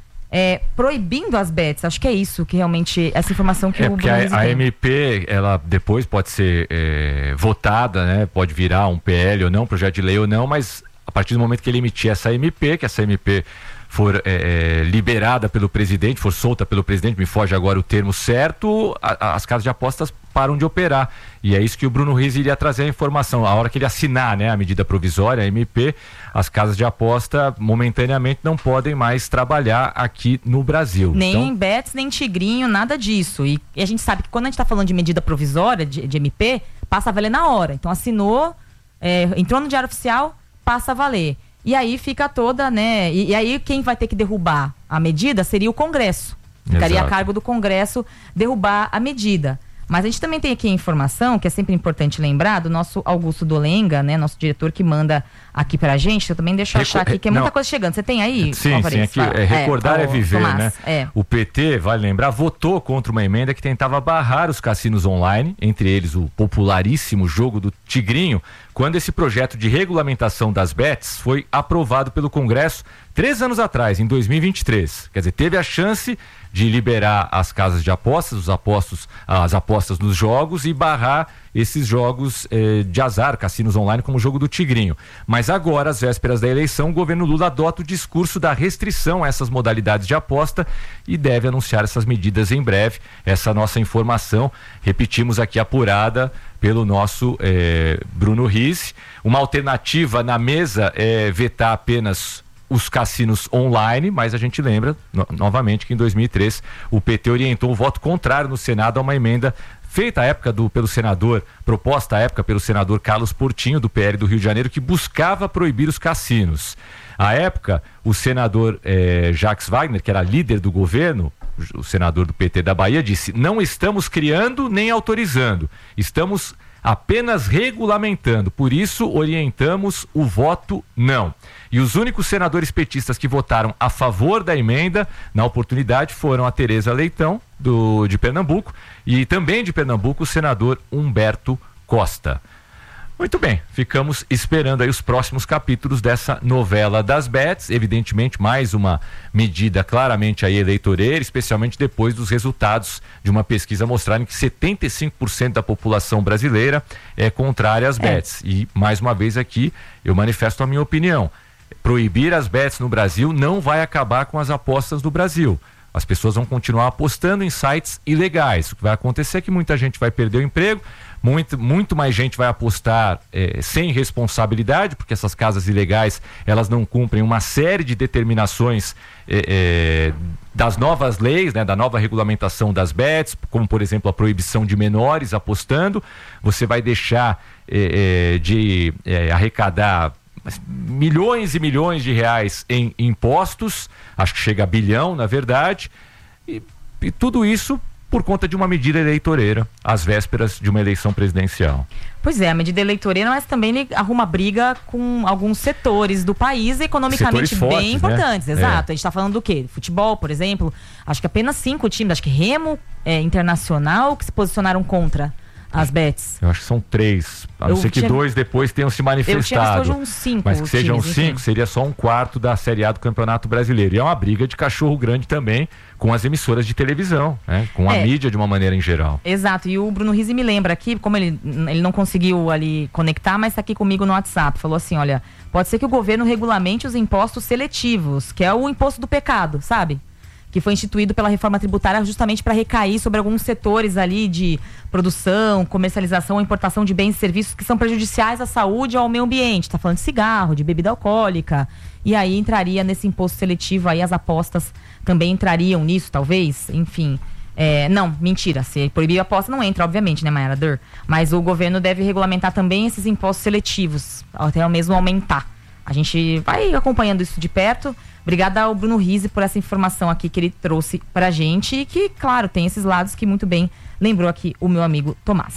é, proibindo as bets. Acho que é isso que realmente, essa informação que é, o porque a, a M P, ela depois pode ser é, votada, né? Pode virar um P L ou não, projeto de lei ou não, mas a partir do momento que ele emitir essa M P, que essa M P for é, liberada pelo presidente, for solta pelo presidente, me foge agora o termo certo, a, a, as casas de apostas param de operar. E é isso que o Bruno Riz iria trazer a informação. A hora que ele assinar, né, a medida provisória, a M P, as casas de aposta momentaneamente não podem mais trabalhar aqui no Brasil. Nem então... bets, nem tigrinho, nada disso. E, e a gente sabe que quando a gente está falando de medida provisória, de, de M P, passa a valer na hora. Então assinou, é, entrou no Diário Oficial, passa a valer. E aí fica toda, né? E, e aí quem vai ter que derrubar a medida seria o Congresso. Ficaria Exato. a cargo do Congresso derrubar a medida. Mas a gente também tem aqui a informação, que é sempre importante lembrar, do nosso Augusto Dolenga, né? Nosso diretor que manda aqui pra gente. Eu também deixo eu achar aqui, que é muita Não. coisa chegando. Você tem aí? Sim, Alvarez? sim. Aqui, é, recordar é, é viver, Tomás, né? É. O P T, vale lembrar, votou contra uma emenda que tentava barrar os cassinos online, entre eles o popularíssimo jogo do Tigrinho, quando esse projeto de regulamentação das bets foi aprovado pelo Congresso três anos atrás, em dois mil e vinte e três. Quer dizer, teve a chance de liberar as casas de apostas, os apostos, as apostas nos jogos e barrar esses jogos eh, de azar, cassinos online, como o jogo do Tigrinho. Mas agora, às vésperas da eleição, o governo Lula adota o discurso da restrição a essas modalidades de aposta e deve anunciar essas medidas em breve. Essa nossa informação, repetimos aqui, apurada pelo nosso eh, Bruno Riz. Uma alternativa na mesa é vetar apenas os cassinos online, mas a gente lembra no, novamente que em dois mil e três o P T orientou o voto contrário no Senado a uma emenda feita à época do, pelo senador, proposta à época pelo senador Carlos Portinho, do P L do Rio de Janeiro, que buscava proibir os cassinos. À época, o senador eh, Jacques Wagner, que era líder do governo, o senador do P T da Bahia, disse: não estamos criando nem autorizando, estamos apenas regulamentando, por isso orientamos o voto não. E os únicos senadores petistas que votaram a favor da emenda, na oportunidade, foram a Tereza Leitão, do, de Pernambuco, e também de Pernambuco, o senador Humberto Costa. Muito bem, ficamos esperando aí os próximos capítulos dessa novela das bets, evidentemente mais uma medida claramente aí eleitoreira, especialmente depois dos resultados de uma pesquisa mostrarem que setenta e cinco por cento da população brasileira é contrária às bets. É. E mais uma vez aqui eu manifesto a minha opinião. Proibir as bets no Brasil não vai acabar com as apostas no Brasil. As pessoas vão continuar apostando em sites ilegais. O que vai acontecer é que muita gente vai perder o emprego, muito, muito mais gente vai apostar eh, sem responsabilidade, porque essas casas ilegais, elas não cumprem uma série de determinações eh, eh, das novas leis, né, da nova regulamentação das bets, como por exemplo a proibição de menores apostando. Você vai deixar eh, eh, de eh, arrecadar milhões e milhões de reais em impostos, acho que chega a bilhão, na verdade, e, e tudo isso por conta de uma medida eleitoreira, às vésperas de uma eleição presidencial. Pois é, a medida eleitoreira, mas também ele arruma briga com alguns setores do país economicamente setores fortes, bem importantes, né? Exato. É. A gente está falando do quê? Futebol, por exemplo, acho que apenas cinco times, acho que Remo, é, Internacional, que se posicionaram contra as bets. Eu acho que são três. A não Eu ser que tinha- dois depois tenham se manifestado. Eu tinha visto hoje uns cinco Mas que sejam times, cinco, enfim. seria só um quarto da Série A do Campeonato Brasileiro. E é uma briga de cachorro grande também com as emissoras de televisão, né? Com a É. mídia de uma maneira em geral. Exato, e o Bruno Rizzi me lembra aqui, como ele, ele não conseguiu ali conectar, mas está aqui comigo no WhatsApp, falou assim, olha, pode ser que o governo regulamente os impostos seletivos, que é o imposto do pecado, sabe? Que foi instituído pela reforma tributária justamente para recair sobre alguns setores ali de produção, comercialização ou importação de bens e serviços que são prejudiciais à saúde e ao meio ambiente. Está falando de cigarro, de bebida alcoólica. E aí entraria nesse imposto seletivo, aí as apostas também entrariam nisso, talvez, enfim. É, não, mentira, se proibir a aposta não entra, obviamente, né, Mayara Dur? Mas o governo deve regulamentar também esses impostos seletivos, até mesmo aumentar. A gente vai acompanhando isso de perto. Obrigada ao Bruno Rizzi por essa informação aqui que ele trouxe pra gente e que, claro, tem esses lados que muito bem lembrou aqui o meu amigo Tomás.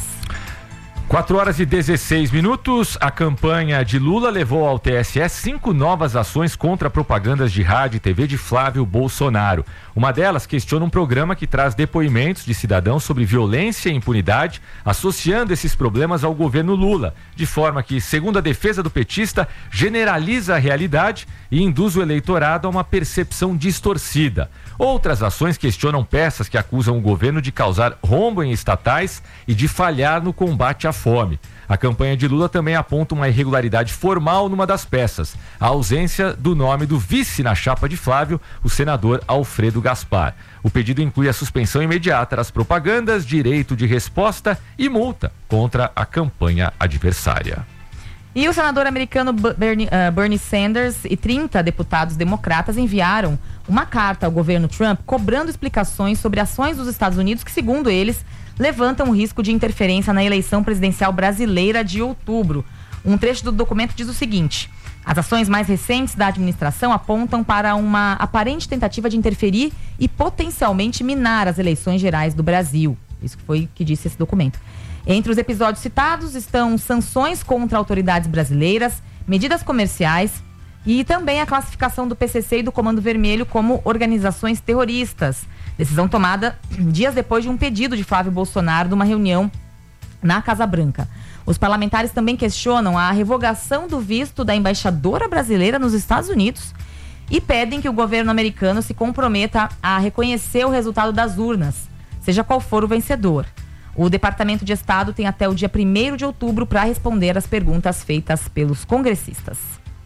quatro horas e dezesseis minutos, a campanha de Lula levou ao T S E cinco novas ações contra propagandas de rádio e T V de Flávio Bolsonaro. Uma delas questiona um programa que traz depoimentos de cidadãos sobre violência e impunidade, associando esses problemas ao governo Lula, de forma que, segundo a defesa do petista, generaliza a realidade e induz o eleitorado a uma percepção distorcida. Outras ações questionam peças que acusam o governo de causar rombo em estatais e de falhar no combate à fome. A campanha de Lula também aponta uma irregularidade formal numa das peças, a ausência do nome do vice na chapa de Flávio, o senador Alfredo Gaspar. O pedido inclui a suspensão imediata das propagandas, direito de resposta e multa contra a campanha adversária. E o senador americano Bernie, uh, Bernie Sanders e trinta deputados democratas enviaram uma carta ao governo Trump cobrando explicações sobre ações dos Estados Unidos que, segundo eles, levantam o risco de interferência na eleição presidencial brasileira de outubro. Um trecho do documento diz o seguinte: as ações mais recentes da administração apontam para uma aparente tentativa de interferir e potencialmente minar as eleições gerais do Brasil. Isso foi o que disse esse documento. Entre os episódios citados estão sanções contra autoridades brasileiras, medidas comerciais e também a classificação do P C C e do Comando Vermelho como organizações terroristas. Decisão tomada dias depois de um pedido de Flávio Bolsonaro numa reunião na Casa Branca. Os parlamentares também questionam a revogação do visto da embaixadora brasileira nos Estados Unidos e pedem que o governo americano se comprometa a reconhecer o resultado das urnas, seja qual for o vencedor. O Departamento de Estado tem até o dia primeiro de outubro para responder às perguntas feitas pelos congressistas.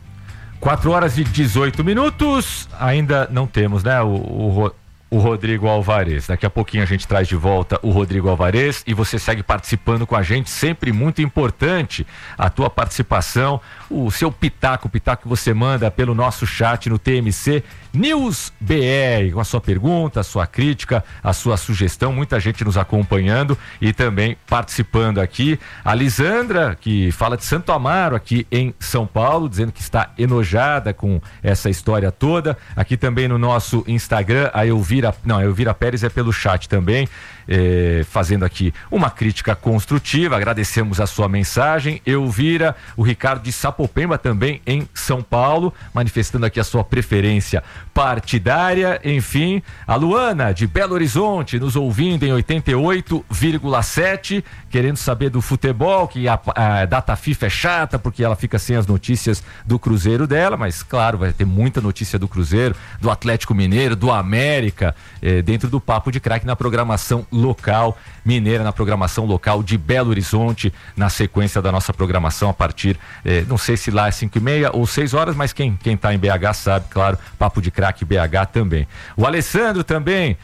quatro horas e dezoito minutos, ainda não temos, né, o, o, o Rodrigo Alvarez. Daqui a pouquinho a gente traz de volta o Rodrigo Alvarez e você segue participando com a gente, sempre muito importante a tua participação, o seu pitaco, o pitaco que você manda pelo nosso chat no T M C News B R, com a sua pergunta, a sua crítica, a sua sugestão, muita gente nos acompanhando e também participando aqui. A Lisandra, que fala de Santo Amaro, aqui em São Paulo, dizendo que está enojada com essa história toda. Aqui também no nosso Instagram, a Elvira, não, a Elvira Pérez é pelo chat também, eh, fazendo aqui uma crítica construtiva. Agradecemos a sua mensagem. Elvira, o Ricardo de Sapopemba também em São Paulo, manifestando aqui a sua preferência partidária. Enfim, a Luana de Belo Horizonte nos ouvindo em oitenta e oito vírgula sete, querendo saber do futebol, que a, a data FIFA é chata porque ela fica sem as notícias do Cruzeiro dela, mas claro, vai ter muita notícia do Cruzeiro, do Atlético Mineiro, do América, eh, dentro do Papo de Craque na programação local mineira, na programação local de Belo Horizonte, na sequência da nossa programação a partir, eh, não sei se lá é cinco e meia ou seis horas, mas quem, quem tá em B H sabe, claro, Papo de Craque B H também. O Alessandro também,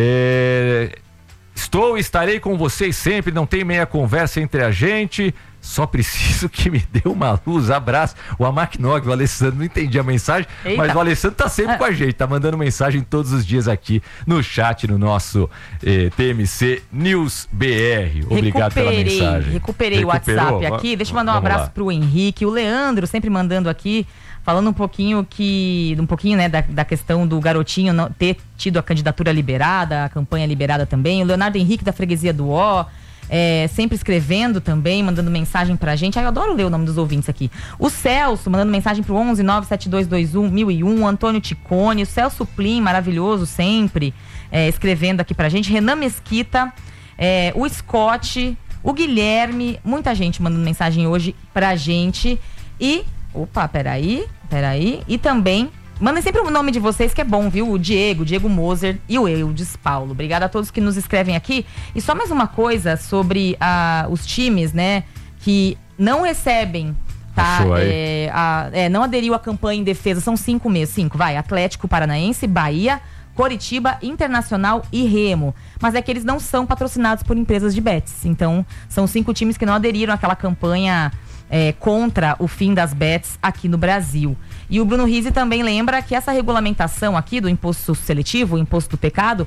eh, estou e estarei com vocês sempre, não tem meia conversa entre a gente, só preciso que me dê uma luz, abraço. O Amacnog, o Alessandro, não entendi a mensagem, Eita. mas o Alessandro tá sempre com a gente, tá mandando mensagem todos os dias aqui no chat, no nosso eh, T M C News B R. Obrigado recuperei, pela mensagem. Recuperei Recuperou? o WhatsApp aqui, deixa eu mandar um Vamos abraço lá. pro Henrique, o Leandro sempre mandando aqui, falando um pouquinho que, um pouquinho, né, da, da questão do garotinho não, ter tido a candidatura liberada, a campanha liberada também. O Leonardo Henrique da Freguesia do Ó, é, sempre escrevendo também, mandando mensagem pra gente. Ai, eu adoro ler o nome dos ouvintes aqui. O Celso, mandando mensagem pro onze nove sete dois dois um mil e um, Antônio Ticone, o Celso Plim, maravilhoso sempre, é, escrevendo aqui pra gente. Renan Mesquita, é, o Scott, o Guilherme, muita gente mandando mensagem hoje pra gente. E, opa, peraí, peraí. E também, mandem sempre o nome de vocês que é bom, viu? O Diego, Diego Moser e o Eudes Paulo. Obrigada a todos que nos escrevem aqui. E só mais uma coisa sobre ah, os times, né, que não recebem, tá? É, a, é, não aderiu à campanha em defesa, são cinco meses, cinco, vai, Atlético Paranaense, Bahia, Coritiba, Internacional e Remo. Mas é que eles não são patrocinados por empresas de bets. Então, são cinco times que não aderiram àquela campanha é, contra o fim das bets aqui no Brasil. E o Bruno Rizzi também lembra que essa regulamentação aqui do imposto seletivo, o imposto do pecado,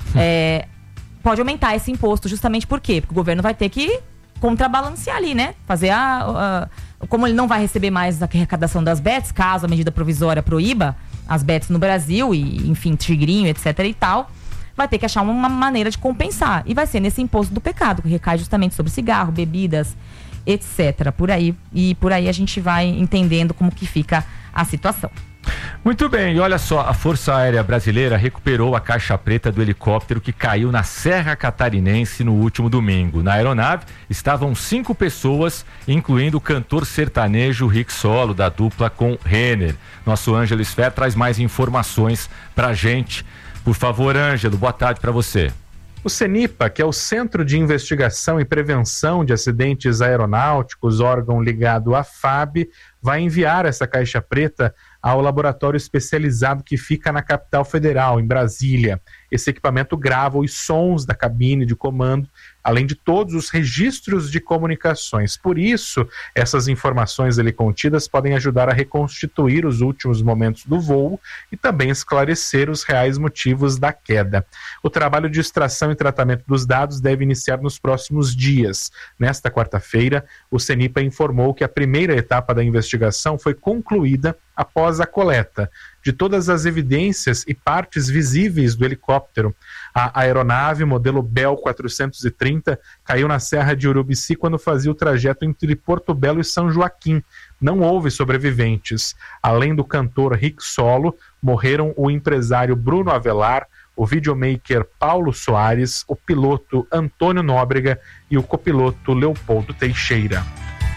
é, pode aumentar esse imposto justamente por quê? Porque o governo vai ter que contrabalancear ali, né? Fazer a, a... Como ele não vai receber mais a arrecadação das bets, caso a medida provisória proíba as bets no Brasil e, enfim, tigrinho, etc e tal, vai ter que achar uma maneira de compensar. E vai ser nesse imposto do pecado, que recai justamente sobre cigarro, bebidas, etcétera. Por aí. E por aí a gente vai entendendo como que fica a situação. Muito bem, e olha só, a Força Aérea Brasileira recuperou a caixa preta do helicóptero que caiu na Serra Catarinense no último domingo. Na aeronave estavam cinco pessoas, incluindo o cantor sertanejo Rick Solo, da dupla com Renner. Nosso Ângelo Sfer traz mais informações pra gente. Por favor, Ângelo, boa tarde para você. O CENIPA, que é o Centro de Investigação e Prevenção de Acidentes Aeronáuticos, órgão ligado à F A B, vai enviar essa caixa preta ao laboratório especializado que fica na capital federal, em Brasília. Esse equipamento grava os sons da cabine de comando, além de todos os registros de comunicações. Por isso, essas informações ali contidas podem ajudar a reconstituir os últimos momentos do voo e também esclarecer os reais motivos da queda. O trabalho de extração e tratamento dos dados deve iniciar nos próximos dias. Nesta quarta-feira, o CENIPA informou que a primeira etapa da investigação foi concluída após a coleta de todas as evidências e partes visíveis do helicóptero. A aeronave modelo Bell quatrocentos e trinta caiu na Serra de Urubici quando fazia o trajeto entre Porto Belo e São Joaquim. Não houve sobreviventes. Além do cantor Rick Solo, morreram o empresário Bruno Avelar, o videomaker Paulo Soares, o piloto Antônio Nóbrega e o copiloto Leopoldo Teixeira.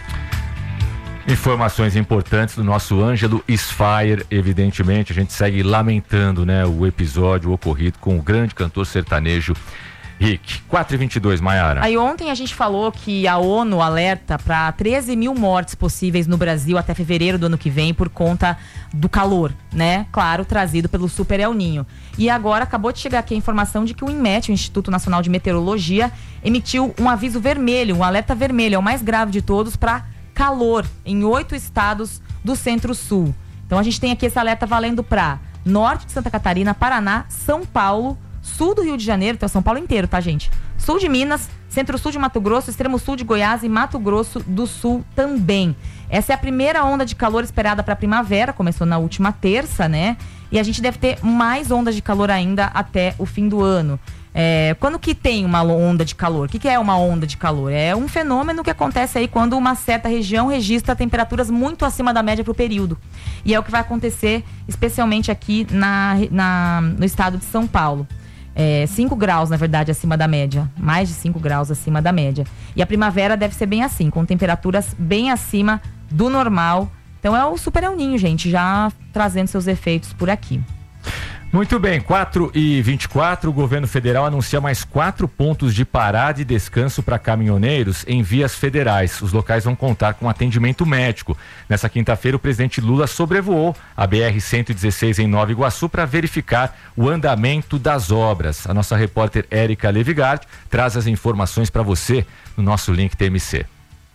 Informações importantes do nosso Ângelo Sfire, evidentemente, a gente segue lamentando, né, o episódio ocorrido com o grande cantor sertanejo Rick. quatro e vinte e dois, Maiara. Aí ontem a gente falou que a ONU alerta para treze mil mortes possíveis no Brasil até fevereiro do ano que vem por conta do calor, né? Claro, trazido pelo Super El Ninho. E agora acabou de chegar aqui a informação de que o INMET, o Instituto Nacional de Meteorologia, emitiu um aviso vermelho, um alerta vermelho, é o mais grave de todos, para calor em oito estados do Centro-Sul. Então a gente tem aqui esse alerta valendo para norte de Santa Catarina, Paraná, São Paulo, sul do Rio de Janeiro, então São Paulo inteiro, tá, gente? Sul de Minas, Centro-Sul de Mato Grosso, extremo sul de Goiás e Mato Grosso do Sul também. Essa é a primeira onda de calor esperada para a primavera, começou na última terça, né? E a gente deve ter mais ondas de calor ainda até o fim do ano. É, quando que tem uma onda de calor? O que, que é uma onda de calor? É um fenômeno que acontece aí quando uma certa região registra temperaturas muito acima da média para o período. E é o que vai acontecer especialmente aqui na, na, no estado de São Paulo. É, cinco graus, na verdade, acima da média. Mais de cinco graus acima da média. E a primavera deve ser bem assim, com temperaturas bem acima do normal. Então é o Super El Ninho, gente, já trazendo seus efeitos por aqui. Muito bem, quatro e vinte e quatro, o governo federal anuncia mais quatro pontos de parada e descanso para caminhoneiros em vias federais. Os locais vão contar com atendimento médico. Nessa quinta-feira, o presidente Lula sobrevoou a B R cento e dezesseis em Nova Iguaçu para verificar o andamento das obras. A nossa repórter Érica Levigard traz as informações para você no nosso link T M C.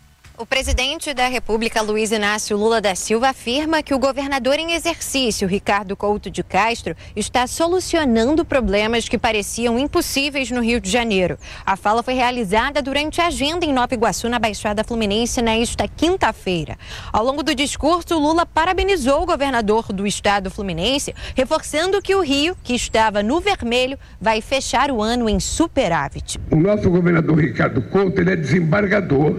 O presidente da República, Luiz Inácio Lula da Silva, afirma que o governador em exercício, Ricardo Couto de Castro, está solucionando problemas que pareciam impossíveis no Rio de Janeiro. A fala foi realizada durante a agenda em Nova Iguaçu, na Baixada Fluminense, nesta quinta-feira. Ao longo do discurso, Lula parabenizou o governador do estado fluminense, reforçando que o Rio, que estava no vermelho, vai fechar o ano em superávit. O nosso governador Ricardo Couto, ele é desembargador.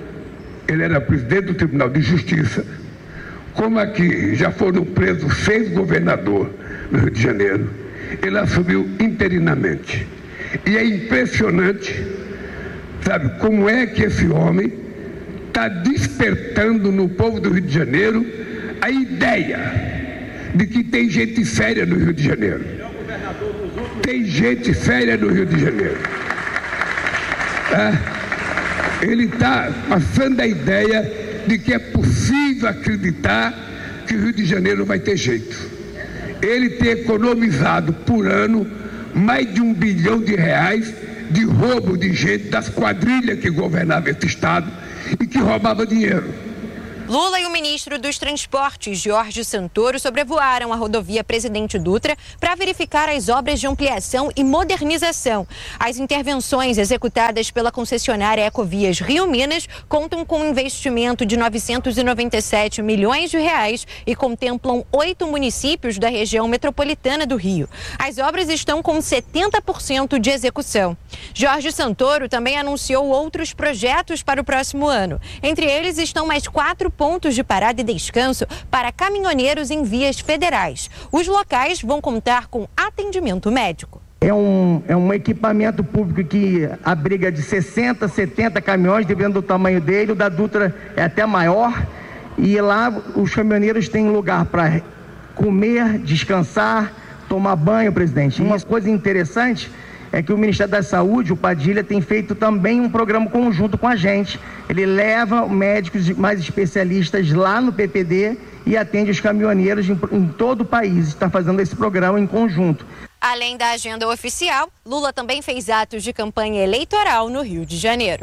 Ele era presidente do Tribunal de Justiça. Como aqui já foram presos seis governadores no Rio de Janeiro, ele assumiu interinamente. E é impressionante Sabe, como é que esse homem está despertando no povo do Rio de Janeiro a ideia de que tem gente séria no Rio de Janeiro. Tem gente séria no Rio de Janeiro. É, ele está passando a ideia de que é possível acreditar que o Rio de Janeiro vai ter jeito. Ele tem economizado por ano mais de um bilhão de reais de roubo de gente das quadrilhas que governavam esse estado e que roubava dinheiro. Lula e o ministro dos Transportes, Jorge Santoro, sobrevoaram a rodovia Presidente Dutra para verificar as obras de ampliação e modernização. As intervenções executadas pela concessionária Ecovias Rio Minas contam com um investimento de novecentos e noventa e sete milhões de reais e contemplam oito municípios da região metropolitana do Rio. As obras estão com setenta por cento de execução. Jorge Santoro também anunciou outros projetos para o próximo ano. Entre eles estão mais quatro pontos de parada e descanso para caminhoneiros em vias federais. Os locais vão contar com atendimento médico. É um, é um equipamento público que abriga de sessenta, setenta caminhões, dependendo do tamanho dele. O da Dutra é até maior. E lá os caminhoneiros têm lugar para comer, descansar, tomar banho, presidente. E uma coisa interessante é que o Ministério da Saúde, o Padilha, tem feito também um programa conjunto com a gente. Ele leva médicos mais especialistas lá no P P D e atende os caminhoneiros em, em todo o país. Está fazendo esse programa em conjunto. Além da agenda oficial, Lula também fez atos de campanha eleitoral no Rio de Janeiro.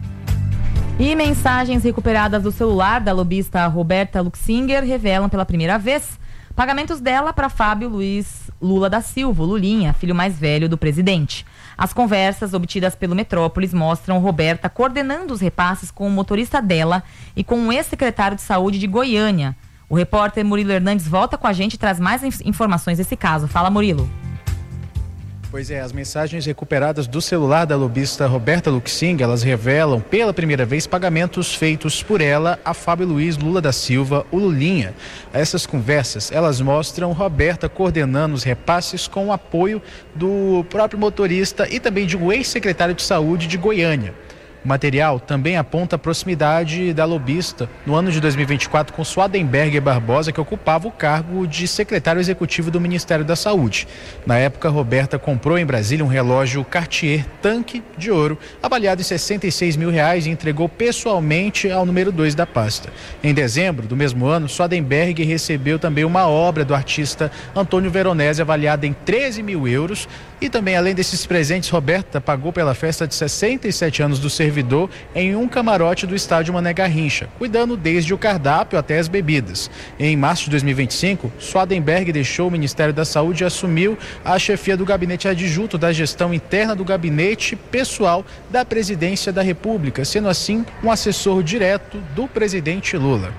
E mensagens recuperadas do celular da lobista Roberta Luxinger revelam pela primeira vez pagamentos dela para Fábio Luiz Lula da Silva, Lulinha, filho mais velho do presidente. As conversas obtidas pelo Metrópolis mostram Roberta coordenando os repasses com o motorista dela e com o ex-secretário de Saúde de Goiânia. O repórter Murilo Hernandes volta com a gente e traz mais informações desse caso. Fala, Murilo. Pois é, as mensagens recuperadas do celular da lobista Roberta Luxinger, elas revelam pela primeira vez pagamentos feitos por ela a Fábio Luiz Lula da Silva, o Lulinha. Essas conversas, elas mostram Roberta coordenando os repasses com o apoio do próprio motorista e também de um ex-secretário de Saúde de Goiânia. O material também aponta a proximidade da lobista no ano de dois mil e vinte e quatro com Swadenberger Barbosa, que ocupava o cargo de secretário executivo do Ministério da Saúde. Na época, Roberta comprou em Brasília um relógio Cartier tanque de ouro, avaliado em sessenta e seis mil reais, e entregou pessoalmente ao número dois da pasta. Em dezembro do mesmo ano, Swadenberger recebeu também uma obra do artista Antônio Veronese, avaliada em treze mil euros. E também, além desses presentes, Roberta pagou pela festa de sessenta e sete anos do servidor em um camarote do estádio Mané Garrincha, cuidando desde o cardápio até as bebidas. Em março de dois mil e vinte e cinco, Swadenberg deixou o Ministério da Saúde e assumiu a chefia do gabinete adjunto da gestão interna do gabinete pessoal da Presidência da República, sendo assim um assessor direto do presidente Lula.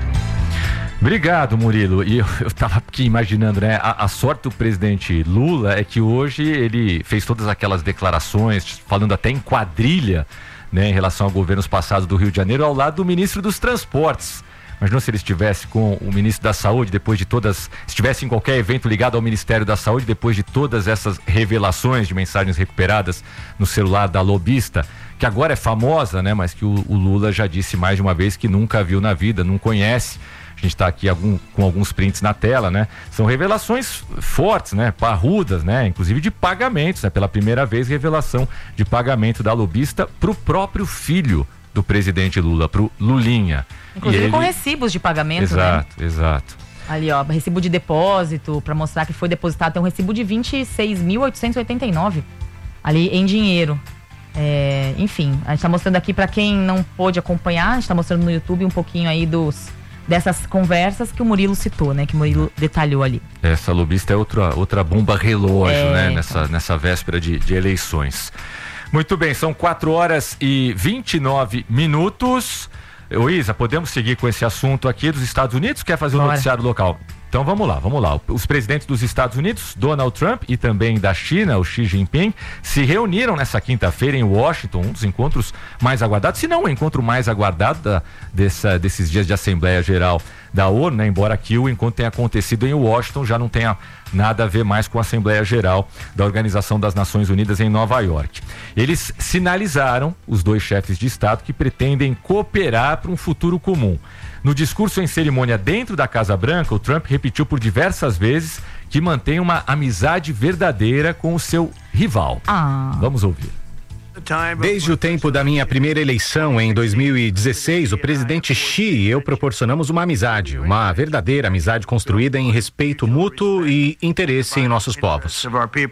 Obrigado, Murilo. E eu, eu tava aqui imaginando, né? A, a sorte do presidente Lula é que hoje ele fez todas aquelas declarações, falando até em quadrilha, né? Em relação a governos passados do Rio de Janeiro, ao lado do ministro dos Transportes. Imagina se ele estivesse com o ministro da Saúde, depois de todas... Estivesse em qualquer evento ligado ao Ministério da Saúde, depois de todas essas revelações de mensagens recuperadas no celular da lobista, que agora é famosa, né? Mas que o, o Lula já disse mais de uma vez que nunca viu na vida, não conhece. A gente está aqui algum, com alguns prints na tela, né? São revelações fortes, né? Parrudas, né? Inclusive de pagamentos, né? Pela primeira vez, revelação de pagamento da lobista para o próprio filho do presidente Lula, pro Lulinha. Inclusive ele... com recibos de pagamento, exato, né? Exato, Ali, ó, recibo de depósito, para mostrar que foi depositado. Tem um recibo de vinte e seis mil oitocentos e oitenta e nove ali em dinheiro. É, enfim, a gente tá mostrando aqui para quem não pôde acompanhar, a gente tá mostrando no YouTube um pouquinho aí dos... dessas conversas que o Murilo citou, né? Que o Murilo detalhou ali. Essa lobista é outra, outra bomba relógio, é, né? Nessa, nessa véspera de, de eleições. Muito bem, são quatro horas e vinte e nove minutos. Ô Isa, podemos seguir com esse assunto aqui dos Estados Unidos? Quer fazer o um noticiário local? Então vamos lá, vamos lá. Os presidentes dos Estados Unidos, Donald Trump, e também da China, o Xi Jinping, se reuniram nessa quinta-feira em Washington, um dos encontros mais aguardados, se não o encontro mais aguardado da, dessa, desses dias de Assembleia Geral da ONU, né? Embora aqui o encontro tenha acontecido em Washington, já não tenha nada a ver mais com a Assembleia Geral da Organização das Nações Unidas em Nova York. Eles sinalizaram, os dois chefes de Estado, que pretendem cooperar para um futuro comum. No discurso em cerimônia dentro da Casa Branca, o Trump repetiu por diversas vezes que mantém uma amizade verdadeira com o seu rival. Ah. Vamos ouvir. Desde o tempo da minha primeira eleição em dois mil e dezesseis, o presidente Xi e eu proporcionamos uma amizade, uma verdadeira amizade construída em respeito mútuo e interesse em nossos povos.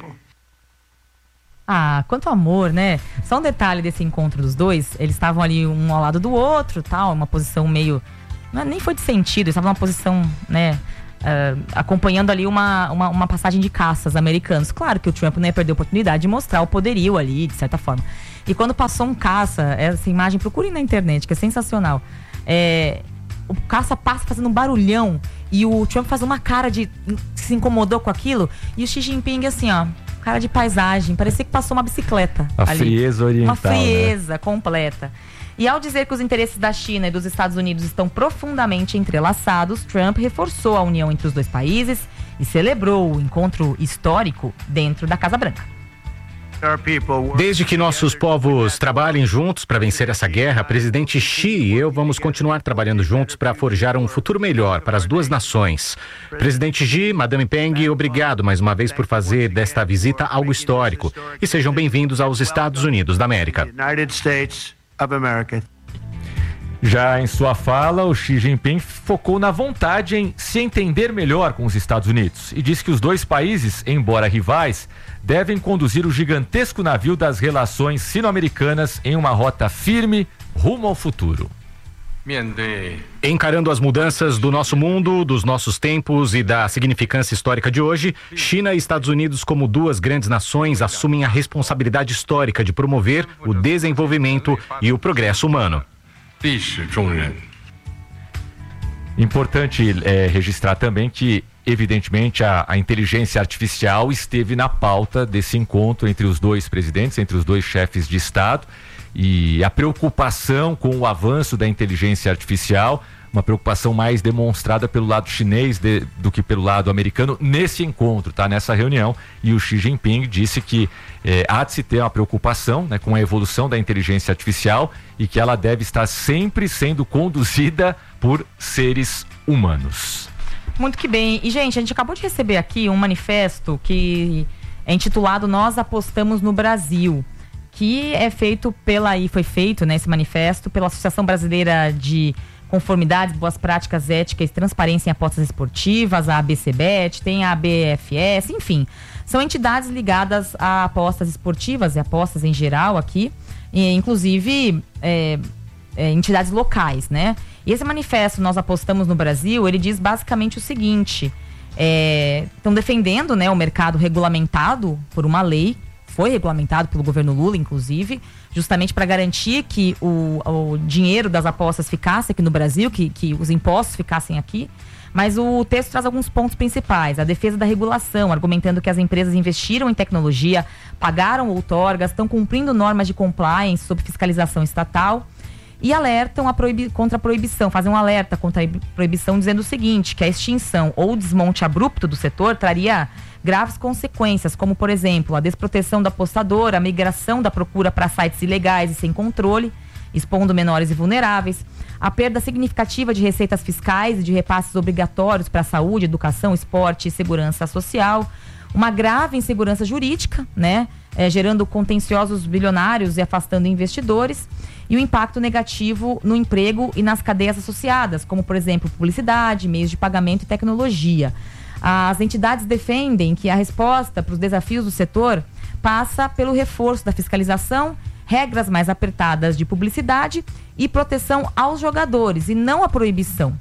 Ah, quanto amor, né? Só um detalhe desse encontro dos dois, eles estavam ali um ao lado do outro, tal, uma posição meio, não, nem foi de sentido, eles estavam numa posição, né, uh, acompanhando ali uma, uma, uma passagem de caças americanos. Claro que o Trump não ia perder a oportunidade de mostrar o poderio ali, de certa forma. E quando passou um caça, essa imagem, procurem na internet, que é sensacional. É, o caça passa fazendo um barulhão e o Trump faz uma cara de se incomodou com aquilo, e o Xi Jinping assim, ó, cara de paisagem, parecia que passou uma bicicleta. A ali. frieza oriental, uma frieza, né? Completa. E ao dizer que os interesses da China e dos Estados Unidos estão profundamente entrelaçados, Trump reforçou a união entre os dois países e celebrou o encontro histórico dentro da Casa Branca. Desde que nossos povos trabalhem juntos para vencer essa guerra, presidente Xi e eu vamos continuar trabalhando juntos para forjar um futuro melhor para as duas nações. Presidente Xi, Madame Peng, obrigado mais uma vez por fazer desta visita algo histórico. E sejam bem-vindos aos Estados Unidos da América. Já em sua fala, o Xi Jinping focou na vontade em se entender melhor com os Estados Unidos e disse que os dois países, embora rivais, devem conduzir o gigantesco navio das relações sino-americanas em uma rota firme rumo ao futuro. Encarando as mudanças do nosso mundo, dos nossos tempos e da significância histórica de hoje, China e Estados Unidos, como duas grandes nações, assumem a responsabilidade histórica de promover o desenvolvimento e o progresso humano. Importante é, registrar também que, evidentemente, a, a inteligência artificial esteve na pauta desse encontro entre os dois presidentes, entre os dois chefes de Estado, e a preocupação com o avanço da inteligência artificial, uma preocupação mais demonstrada pelo lado chinês de, do que pelo lado americano nesse encontro, tá? Nessa reunião. E o Xi Jinping disse que eh, há de se ter uma preocupação, né, com a evolução da inteligência artificial e que ela deve estar sempre sendo conduzida por seres humanos. Muito que bem. E, gente, a gente acabou de receber aqui um manifesto que é intitulado Nós Apostamos no Brasil, que é feito pela, e foi feito, né, esse manifesto pela Associação Brasileira de Conformidades, Boas Práticas, Ética e Transparência em Apostas Esportivas, a A B C Bet, tem a A B F S, enfim. São entidades ligadas a apostas esportivas e apostas em geral aqui, e, inclusive é, é, entidades locais, né? E esse manifesto Nós Apostamos no Brasil, ele diz basicamente o seguinte, estão é, defendendo, né, o mercado regulamentado por uma lei, foi regulamentado pelo governo Lula, inclusive, justamente para garantir que o, o dinheiro das apostas ficasse aqui no Brasil, que, que os impostos ficassem aqui. Mas o texto traz alguns pontos principais. A defesa da regulação, argumentando que as empresas investiram em tecnologia, pagaram outorgas, estão cumprindo normas de compliance sob fiscalização estatal e alertam a proibi- contra a proibição, fazem um alerta contra a proibição dizendo o seguinte, que a extinção ou desmonte abrupto do setor traria graves consequências, como, por exemplo, a desproteção da apostadora, a migração da procura para sites ilegais e sem controle, expondo menores e vulneráveis, a perda significativa de receitas fiscais e de repasses obrigatórios para a saúde, educação, esporte e segurança social, uma grave insegurança jurídica, né, é, gerando contenciosos bilionários e afastando investidores, e o impacto negativo no emprego e nas cadeias associadas, como, por exemplo, publicidade, meios de pagamento e tecnologia. As entidades defendem que a resposta para os desafios do setor passa pelo reforço da fiscalização, regras mais apertadas de publicidade e proteção aos jogadores, e não a proibição.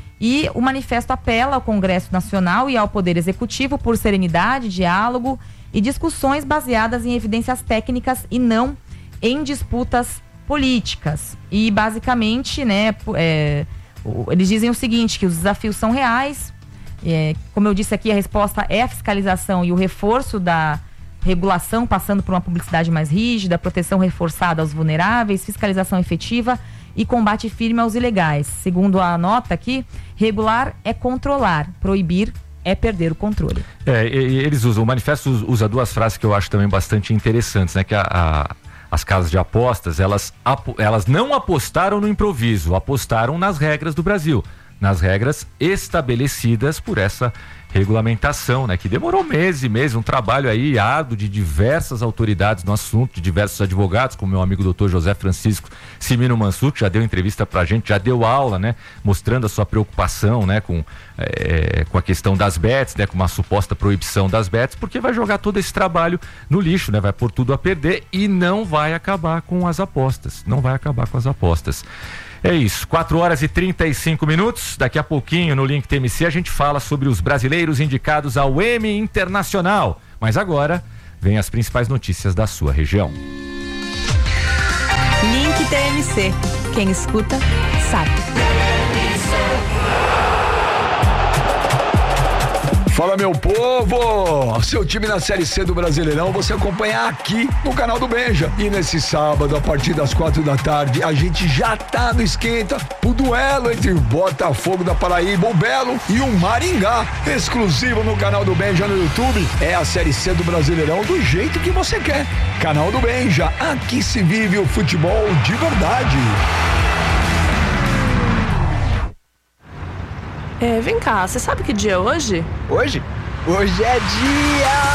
E o manifesto apela ao Congresso Nacional e ao Poder Executivo por serenidade, diálogo e discussões baseadas em evidências técnicas e não em disputas políticas. E, basicamente, né, é, eles dizem o seguinte, que os desafios são reais. É, como eu disse aqui, a resposta é a fiscalização e o reforço da regulação, passando por uma publicidade mais rígida, proteção reforçada aos vulneráveis, fiscalização efetiva e combate firme aos ilegais. Segundo a nota aqui, regular é controlar, proibir é perder o controle. É, e, eles usam, o manifesto usa duas frases que eu acho também bastante interessantes, né? Que a, a, as casas de apostas, elas, elas não apostaram no improviso, apostaram nas regras do Brasil, nas regras estabelecidas por essa regulamentação, né? Que demorou meses e meses, um trabalho aí árduo de diversas autoridades no assunto, de diversos advogados, como meu amigo doutor José Francisco Cimino Mansur, que já deu entrevista pra gente, já deu aula, né? Mostrando a sua preocupação, né? Com, é, com a questão das bets, né? Com uma suposta proibição das bets, porque vai jogar todo esse trabalho no lixo, né? Vai pôr tudo a perder e não vai acabar com as apostas, não vai acabar com as apostas. É isso, quatro horas e trinta e cinco minutos. Daqui a pouquinho no Link T M C a gente fala sobre os brasileiros indicados ao Emmy Internacional. Mas agora vem as principais notícias da sua região. Link T M C. Quem escuta, sabe. Fala, meu povo! Seu time na Série C do Brasileirão você acompanha aqui no canal do Benja. E nesse sábado, a partir das quatro da tarde, a gente já tá no esquenta o duelo entre o Botafogo da Paraíba, o Belo, e o Maringá. Exclusivo no canal do Benja no YouTube. É a Série C do Brasileirão do jeito que você quer. Canal do Benja, aqui se vive o futebol de verdade. É, vem cá, você sabe que dia é hoje? Hoje? Hoje é dia